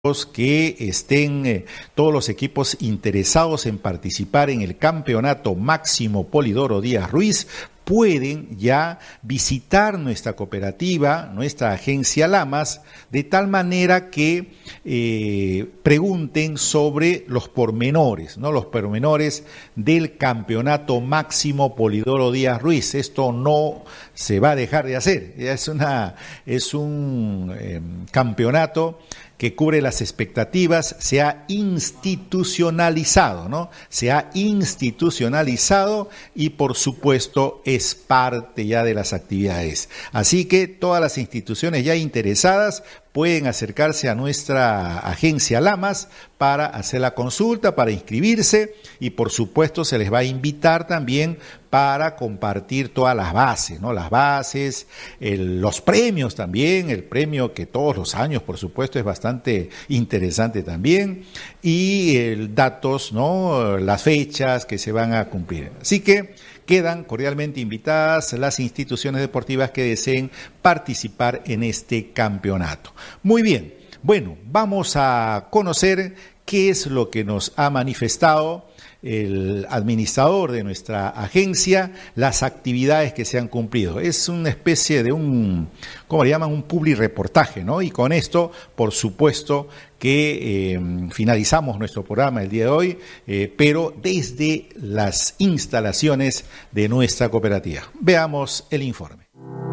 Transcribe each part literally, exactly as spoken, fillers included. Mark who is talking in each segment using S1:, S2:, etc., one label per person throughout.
S1: que estén eh, todos los equipos interesados en participar en el campeonato Máximo Polidoro Díaz Ruiz pueden ya visitar nuestra cooperativa, nuestra agencia Lamas, de tal manera que eh, pregunten sobre los pormenores, ¿no? Los pormenores del campeonato Máximo Polidoro Díaz Ruiz. Esto no se va a dejar de hacer. Es una, es un eh, campeonato que cubre las expectativas, se ha institucionalizado, ¿no? Se ha institucionalizado y por supuesto es parte ya de las actividades. Así que todas las instituciones ya interesadas pueden acercarse a nuestra agencia Lamas para hacer la consulta, para inscribirse y por supuesto se les va a invitar también para compartir todas las bases, ¿no? Las bases, el, los premios también, el premio que todos los años por supuesto es bastante interesante también y el datos, ¿no? Las fechas que se van a cumplir. Así que quedan cordialmente invitadas las instituciones deportivas que deseen participar en este campeonato. Muy bien, bueno, vamos a conocer qué es lo que nos ha manifestado el administrador de nuestra agencia, las actividades que se han cumplido. Es una especie de un, ¿cómo le llaman? Un publi reportaje, ¿no? Y con esto, por supuesto, que eh, finalizamos nuestro programa el día de hoy, eh, pero desde las instalaciones de nuestra cooperativa. Veamos el informe.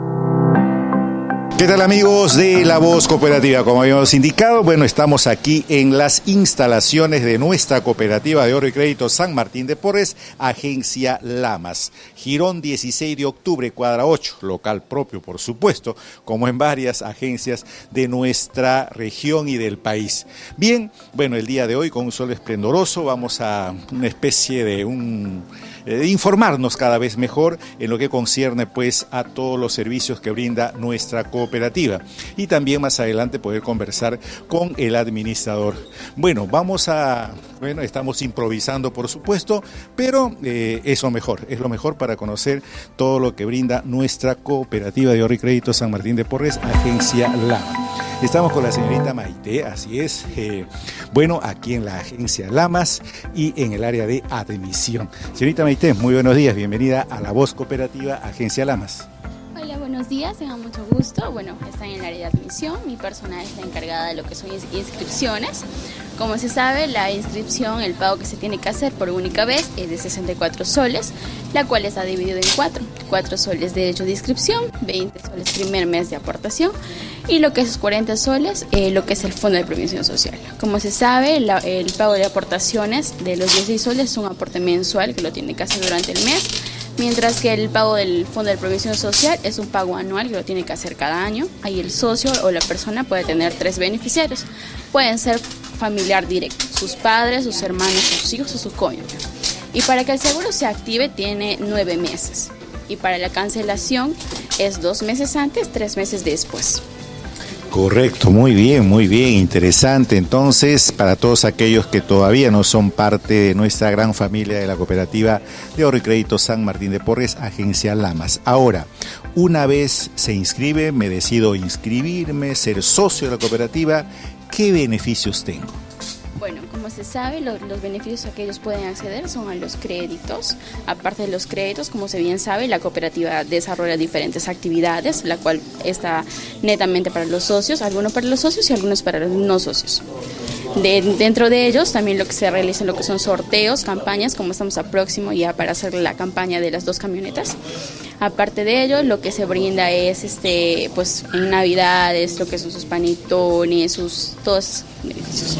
S1: ¿Qué tal, amigos de La Voz Cooperativa? Como habíamos indicado, bueno, estamos aquí en las instalaciones de nuestra cooperativa de ahorro y crédito San Martín de Porres, agencia Lamas. Girón dieciséis de octubre, cuadra ocho, local propio, por supuesto, como en varias agencias de nuestra región y del país. Bien, bueno, el día de hoy con un sol esplendoroso vamos a una especie de un... de informarnos cada vez mejor en lo que concierne pues a todos los servicios que brinda nuestra cooperativa y también más adelante poder conversar con el administrador. Bueno, vamos a, bueno, estamos improvisando por supuesto, pero eh, es lo mejor, es lo mejor para conocer todo lo que brinda nuestra cooperativa de ahorro y crédito San Martín de Porres, agencia Lama. Estamos con la señorita Maite, así es, eh, bueno, aquí en la agencia Lamas y en el área de admisión. Señorita Maite, muy buenos días, bienvenida a La Voz Cooperativa, agencia Lamas.
S2: Hola, buenos días, tengan mucho gusto. Bueno, están en el área de admisión, mi personal está encargada de lo que son inscripciones. Como se sabe, la inscripción, el pago que se tiene que hacer por única vez es de sesenta y cuatro soles, la cual está dividida en cuatro. cuatro soles de derecho de inscripción, veinte soles primer mes de aportación y lo que es cuarenta soles, eh, lo que es el Fondo de Previsión Social. Como se sabe, la, el pago de aportaciones de los dieciséis soles es un aporte mensual que lo tiene que hacer durante el mes, mientras que el pago del Fondo de Previsión Social es un pago anual que lo tiene que hacer cada año. Ahí el socio o la persona puede tener tres beneficiarios. Pueden ser familiar directo, sus padres, sus hermanos, sus hijos o su cónyuge. Y para que el seguro se active tiene nueve meses. Y para la cancelación es dos meses antes, tres meses después.
S1: Correcto, muy bien, muy bien, interesante. Entonces, para todos aquellos que todavía no son parte de nuestra gran familia de la cooperativa de ahorro y crédito San Martín de Porres, agencia Lamas. Ahora, una vez se inscribe, me decido inscribirme, ser socio de la cooperativa, ¿qué beneficios tengo?
S2: Bueno, como se sabe, los, los beneficios a que ellos pueden acceder son a los créditos. Aparte de los créditos, como se bien sabe, la cooperativa desarrolla diferentes actividades, la cual está netamente para los socios, algunos para los socios y algunos para los no socios. De, dentro de ellos también lo que se realiza lo que son sorteos, campañas, como estamos a próximo ya para hacer la campaña de las dos camionetas. Aparte de ello, lo que se brinda es este, pues en Navidades, lo que son sus panetones, sus todos beneficios.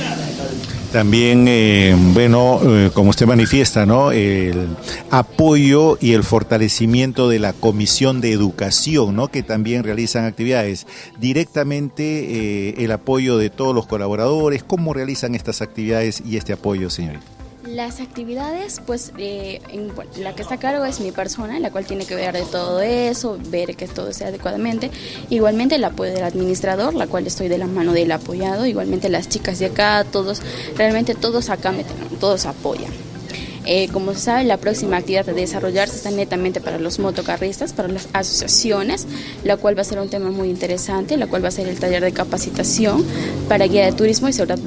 S1: También, eh, bueno, eh, como usted manifiesta, ¿no? El apoyo y el fortalecimiento de la Comisión de Educación, ¿no? Que también realizan actividades. Directamente eh, el apoyo de todos los colaboradores. ¿Cómo realizan estas actividades y este apoyo, señorita?
S2: Las actividades, pues eh, en, bueno, la que está a cargo es mi persona, la cual tiene que ver de todo eso, ver que todo sea adecuadamente. Igualmente el apoyo del administrador, la cual estoy de la mano del apoyado. Igualmente las chicas de acá, todos, realmente todos acá, me, todos apoyan. Eh, como se sabe, la próxima actividad a desarrollarse está netamente para los motocarristas, para las asociaciones, la cual va a ser un tema muy interesante, la cual va a ser el taller de capacitación para guía de turismo y seguridad